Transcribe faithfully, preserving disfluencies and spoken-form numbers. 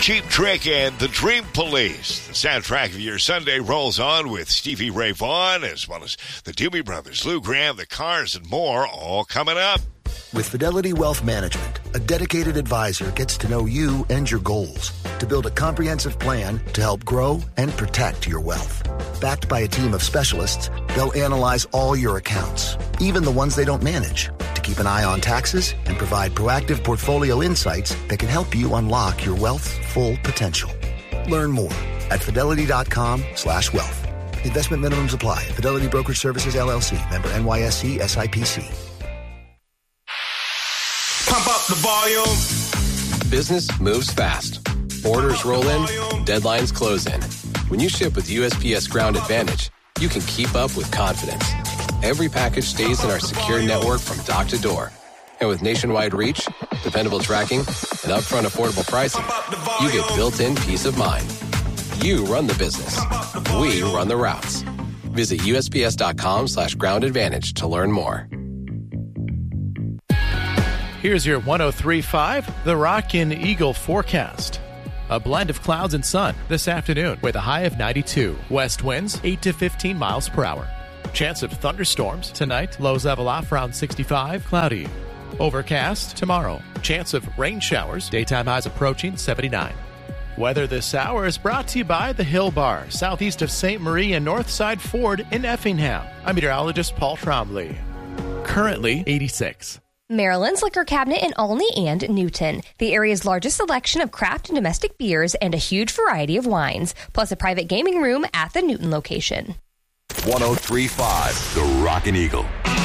Cheap Trick and the Dream Police. The soundtrack of your Sunday rolls on with Stevie Ray Vaughan, as well as the Doobie Brothers, Lou Gramm, the Cars, and more, all coming up. With Fidelity Wealth Management, a dedicated advisor gets to know you and your goals to build a comprehensive plan to help grow and protect your wealth. Backed by a team of specialists, they'll analyze all your accounts, even the ones they don't manage, to keep an eye on taxes and provide proactive portfolio insights that can help you unlock your wealth's full potential. Learn more at fidelity.com slash wealth. Investment minimums apply. Fidelity Brokerage Services, L L C. Member N Y S E S I P C. Pump up the volume. Business moves fast. Orders roll in, deadlines close in. When you ship with U S P S Ground Advantage, you can keep up with confidence. Every package stays in our secure network from dock to door. And with nationwide reach, dependable tracking, and upfront affordable pricing, you get built-in peace of mind. You run the business. We run the routes. Visit USPS.com slash ground advantage to learn more. Here's your one oh three point five, The Rockin' Eagle forecast. A blend of clouds and sun this afternoon with a high of ninety-two. West winds eight to fifteen miles per hour. Chance of thunderstorms tonight. Lows level off around sixty-five. Cloudy. Overcast tomorrow. Chance of rain showers. Daytime highs approaching seventy-nine. Weather this hour is brought to you by the Hill Bar, southeast of Saint Marie and Northside Ford in Effingham. I'm meteorologist Paul Trombley. Currently eighty-six. Maryland's Liquor Cabinet in Olney and Newton. The area's largest selection of craft and domestic beers and a huge variety of wines, plus a private gaming room at the Newton location. one oh three point five, The Rockin' Eagle.